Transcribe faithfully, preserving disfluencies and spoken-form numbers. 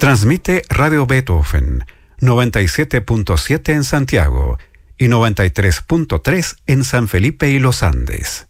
Transmite Radio Beethoven, noventa y siete punto siete en Santiago y noventa y tres punto tres en San Felipe y Los Andes.